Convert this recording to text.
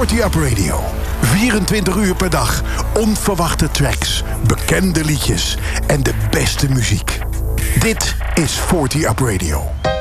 40 Up Radio. 24 uur per dag. Onverwachte tracks, bekende liedjes en de beste muziek. Dit is 40 Up Radio.